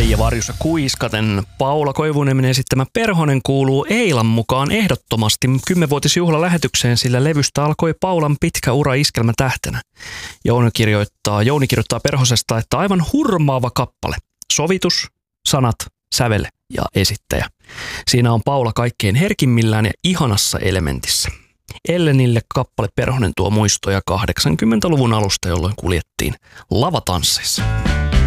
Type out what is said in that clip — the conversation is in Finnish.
ja varjossa kuiskaten Paula Koivuniemen esittämä Perhonen kuuluu Eilan mukaan ehdottomasti 10-vuotisjuhlalähetykseen, sillä levystä alkoi Paulan pitkä ura iskelmätähtenä. Jouni kirjoittaa Perhosesta, että aivan hurmaava kappale. Sovitus, sanat, sävel ja esittäjä. Siinä on Paula kaikkein herkimmillään ja ihanassa elementissä. Ellenille kappale Perhonen tuo muistoja 80-luvun alusta, jolloin kuljettiin lavatansseissa.